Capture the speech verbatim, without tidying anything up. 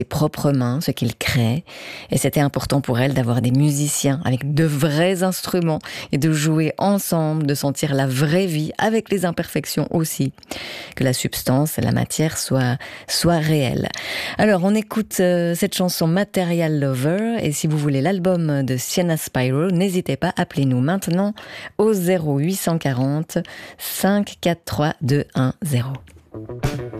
ses propres mains, ce qu'il crée. Et c'était important pour elle d'avoir des musiciens avec de vrais instruments et de jouer ensemble, de sentir la vraie vie avec les imperfections aussi. Que la substance, la matière soit, soit réelle. Alors, on écoute euh, cette chanson Material Lover. Et si vous voulez l'album de Sienna Spyro, n'hésitez pas, appelez-nous maintenant au zéro huit cent quarante, cinq quatre trois deux un zéro.